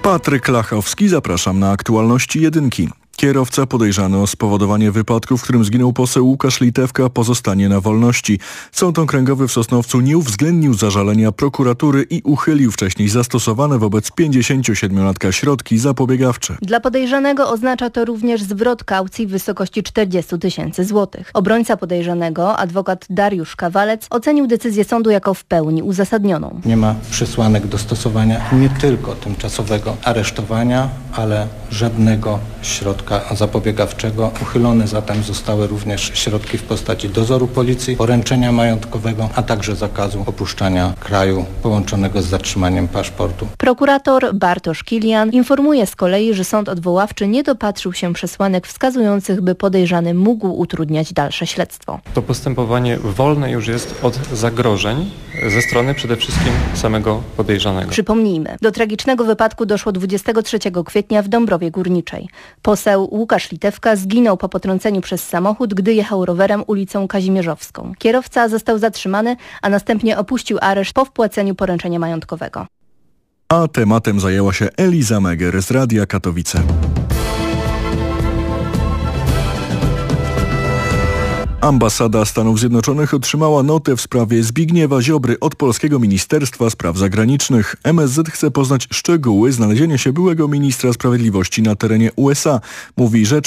Patryk Lachowski, zapraszam na aktualności jedynki. Kierowca podejrzany o spowodowanie wypadku, w którym zginął poseł Łukasz Litewka, pozostanie na wolności. Sąd okręgowy w Sosnowcu nie uwzględnił zażalenia prokuratury i uchylił wcześniej zastosowane wobec 57-latka środki zapobiegawcze. Dla podejrzanego oznacza to również zwrot kaucji w wysokości 40 000 złotych. Obrońca podejrzanego, adwokat Dariusz Kawalec, ocenił decyzję sądu jako w pełni uzasadnioną. Nie ma przesłanek do stosowania nie tylko tymczasowego aresztowania, ale żadnego środka zapobiegawczego. Uchylone zatem zostały również środki w postaci dozoru policji, poręczenia majątkowego, a także zakazu opuszczania kraju połączonego z zatrzymaniem paszportu. Prokurator Bartosz Kilian informuje z kolei, że sąd odwoławczy nie dopatrzył się przesłanek wskazujących, by podejrzany mógł utrudniać dalsze śledztwo. To postępowanie wolne już jest od zagrożeń ze strony przede wszystkim samego podejrzanego. Przypomnijmy, do tragicznego wypadku doszło 23 kwietnia w Dąbrowie Górniczej. Poseł Łukasz Litewka zginął po potrąceniu przez samochód, gdy jechał rowerem ulicą Kazimierzowską. Kierowca został zatrzymany, a następnie opuścił areszt po wpłaceniu poręczenia majątkowego. A tematem zajęła się Eliza Meger z Radia Katowice. Ambasada Stanów Zjednoczonych otrzymała notę w sprawie Zbigniewa Ziobry od polskiego Ministerstwa Spraw Zagranicznych. MSZ chce poznać szczegóły znalezienia się byłego ministra sprawiedliwości na terenie USA, mówi rzecznik